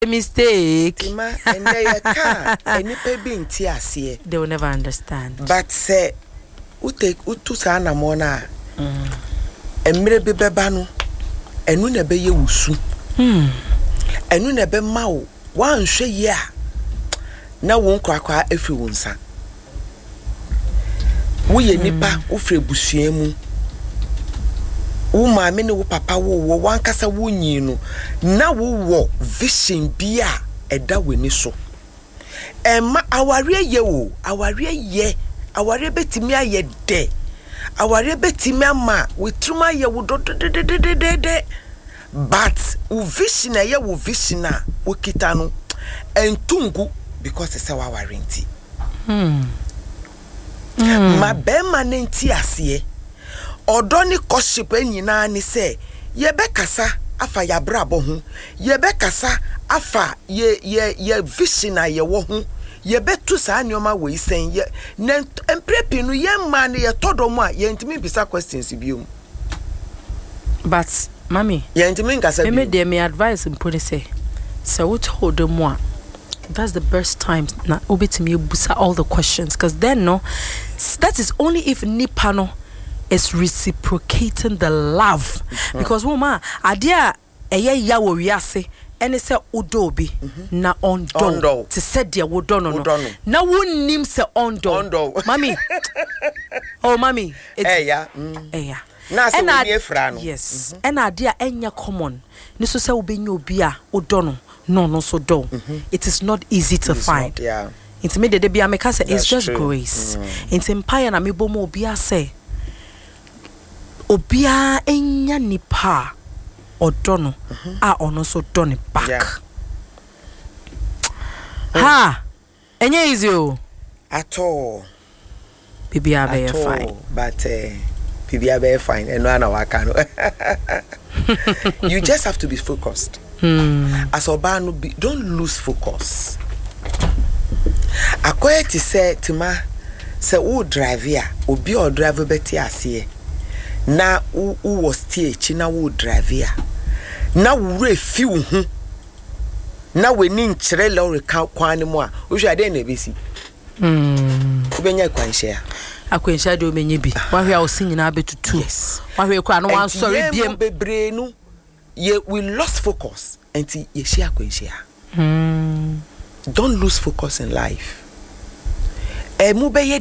mistake. Tima, and they can any baby in tears. They will never understand. But say, utu sana mona. Emre bebe banu. Enu nebe ye usu. Enu nebe mau. Wan she ya. Na won kwa efi wonsa. Wo ye nipa wo fre busua mu. Wo maame ne wo papa wo wankasa wo nyinu na wo vision bia eda weni so. Emma aware ye wo, aware ye, aware betimi aye de. Aware betimi ama wetruma ye wo de. But wo vision ye wo vision a wo kita no entungu because it's our warranty. Ma be manenti ase. Odoni koship nyina ni se ye be kasa afa ya brabo ho ye be kasa afa ye vision a ye wo ho ye be tu sa nyoma we sen ye na emprepi no ye ma ne ye todomo a ye ntimi bisa questions biom. But mommy, ye ntimi nkasa biom. Me dey me advice mponi say wo told them what that's the best time na obetimi busa all the questions because then no that is only if nipano is reciprocating the love because woman adia eye ya wo wiase ene se odobi na ondo to said dia wo dono no na wonnim se ondo mami oh mami yeah na so we efra no yes and adia enya common ni so se obenye obi a odono no so do it is not easy to find yeah intimate de bia meka say it's just grace intimpire na mebomo obi a say obia enya nipa odono a ono so done back ha enya easy o at all bibia be fine but bibia be fine and no na waka no you just have to be focused as oba no don't lose focus akoye ti say tima say wo drive ya obi o drive beti ase na wo was stage na wo drive ya na wo refi wo hu na we ni nkyere lorry kwan mu a wo hwa de na besi ubenya kwanhye akwanhye de o menye bi wahwe a o sinyina betutu wahwe kwa no wan sorry biem bebre no we lost focus until ye share kwanhye don't lose focus in life mu be